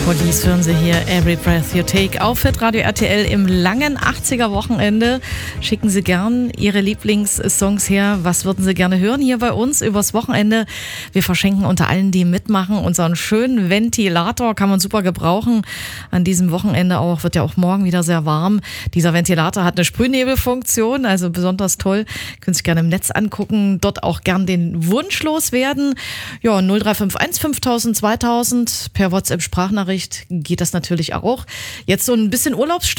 Police hören Sie hier Every Breath You Take auf Radio RTL im langen 80er-Wochenende. Schicken Sie gern Ihre Lieblingssongs her. Was würden Sie gerne hören hier bei uns übers Wochenende? Wir verschenken unter allen, die mitmachen, unseren schönen Ventilator. Kann man super gebrauchen. An diesem Wochenende auch, wird ja auch morgen wieder sehr warm. Dieser Ventilator hat eine Sprühnebelfunktion, also besonders toll. Können Sie sich gerne im Netz angucken. Dort auch gern den Wunsch loswerden. Ja, 0351 5000 2000 per WhatsApp-Sprachnachricht geht das natürlich auch. Jetzt so ein bisschen Urlaubsstimmung